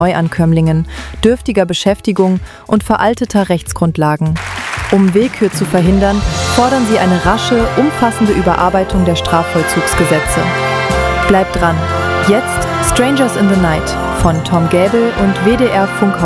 Neuankömmlingen, dürftiger Beschäftigung und veralteter Rechtsgrundlagen. Um Willkür zu verhindern, fordern sie eine rasche, umfassende Überarbeitung der Strafvollzugsgesetze. Bleibt dran! Jetzt Strangers in the Night von Tom Gäbel und WDR Funk